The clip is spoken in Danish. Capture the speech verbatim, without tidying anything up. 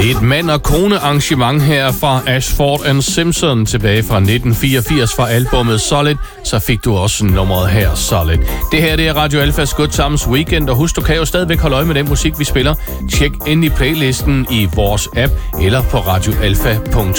Et mand- og kone-arrangement her fra Ashford and Simpson tilbage fra nitten fireogfirs fra albummet Solid, så fik du også nummeret her, Solid. Det her det er Radio Alfas Good Times Weekend, og husk, du kan jo stadigvæk holde øje med den musik, vi spiller. Tjek ind i playlisten i vores app eller på radioalfa punktum